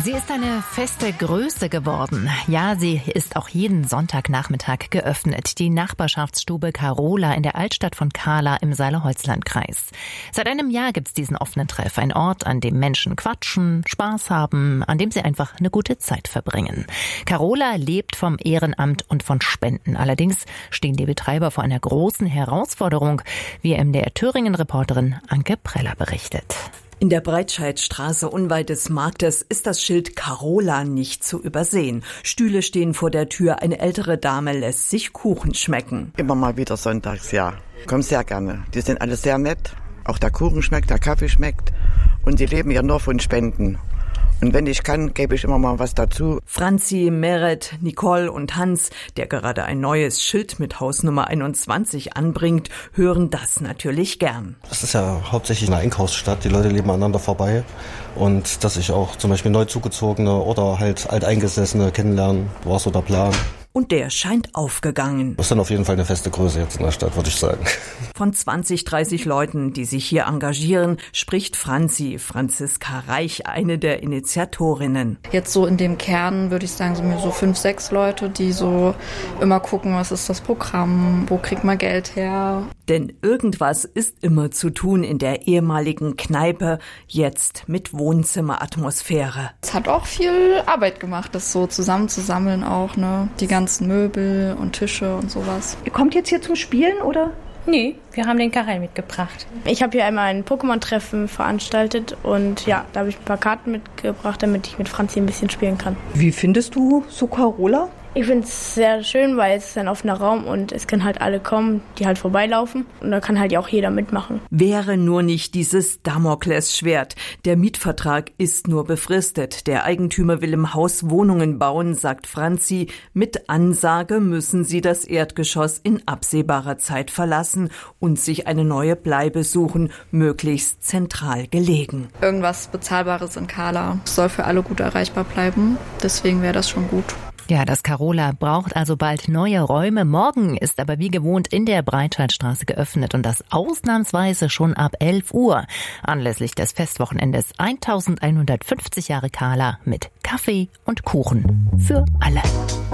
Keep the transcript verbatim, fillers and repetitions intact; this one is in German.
Sie ist eine feste Größe geworden. Ja, sie ist auch jeden Sonntagnachmittag geöffnet. Die Nachbarschaftsstube Carola in der Altstadt von Kahla im Saale-Holzland-Kreis. Seit einem Jahr gibt's diesen offenen Treff. Ein Ort, an dem Menschen quatschen, Spaß haben, an dem sie einfach eine gute Zeit verbringen. Carola lebt vom Ehrenamt und von Spenden. Allerdings stehen die Betreiber vor einer großen Herausforderung, wie M D R-Thüringen-Reporterin Anke Preller berichtet. In der Breitscheidstraße unweit des Marktes ist das Schild Carola nicht zu übersehen. Stühle stehen vor der Tür, eine ältere Dame lässt sich Kuchen schmecken. Immer mal wieder sonntags, ja. Komm sehr gerne. Die sind alle sehr nett. Auch der Kuchen schmeckt, der Kaffee schmeckt. Und die leben ja nur von Spenden. Und wenn ich kann, gebe ich immer mal was dazu. Franzi, Meret, Nicole und Hans, der gerade ein neues Schild mit Hausnummer einundzwanzig anbringt, hören das natürlich gern. Das ist ja hauptsächlich eine Einkaufsstadt. Die Leute leben aneinander vorbei. Und dass ich auch zum Beispiel Neuzugezogene oder halt Alteingesessene kennenlernen, war so der Plan. Und der scheint aufgegangen. Das ist dann auf jeden Fall eine feste Größe jetzt in der Stadt, würde ich sagen. Von zwanzig, dreißig Leuten, die sich hier engagieren, spricht Franzi, Franziska Reich, eine der Initiatorinnen. Jetzt so in dem Kern würde ich sagen, sind wir so fünf, sechs Leute, die so immer gucken, was ist das Programm, wo kriegt man Geld her. Denn irgendwas ist immer zu tun in der ehemaligen Kneipe, jetzt mit Wohnzimmeratmosphäre. Es hat auch viel Arbeit gemacht, das so zusammenzusammeln auch, ne? Die ganzen Möbel und Tische und sowas. Ihr kommt jetzt hier zum Spielen, oder? Nee, wir haben den Karel mitgebracht. Ich habe hier einmal ein Pokémon-Treffen veranstaltet und ja, da habe ich ein paar Karten mitgebracht, damit ich mit Franzi ein bisschen spielen kann. Wie findest du so Carola? Ich finde es sehr schön, weil es ist ein offener Raum und es können halt alle kommen, die halt vorbeilaufen. Und da kann halt auch jeder mitmachen. Wäre nur nicht dieses Damoklesschwert. Der Mietvertrag ist nur befristet. Der Eigentümer will im Haus Wohnungen bauen, sagt Franzi. Mit Ansage müssen sie das Erdgeschoss in absehbarer Zeit verlassen und sich eine neue Bleibe suchen, möglichst zentral gelegen. Irgendwas Bezahlbares in Kahla. Es soll für alle gut erreichbar bleiben. Deswegen wäre das schon gut. Ja, das Carola braucht also bald neue Räume. Morgen ist aber wie gewohnt in der Breitscheidstraße geöffnet und das ausnahmsweise schon ab elf Uhr. Anlässlich des Festwochenendes eintausendeinhundertfünfzig Jahre Kahla mit Kaffee und Kuchen für alle.